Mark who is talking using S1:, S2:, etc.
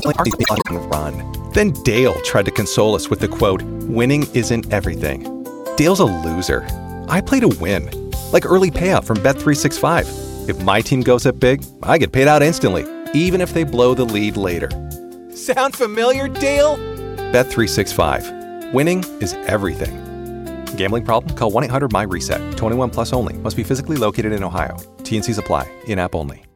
S1: run. Then Dale tried to console us with the quote, "Winning isn't everything." Dale's a loser. I play to win. Like early payout from Bet365. If my team goes up big, I get paid out instantly, even if they blow the lead later. Sound familiar, Dale? Bet365. Winning is everything. Gambling problem? Call 1-800-MY-RESET. 21 plus only. Must be physically located in Ohio. T&Cs apply. In-app only.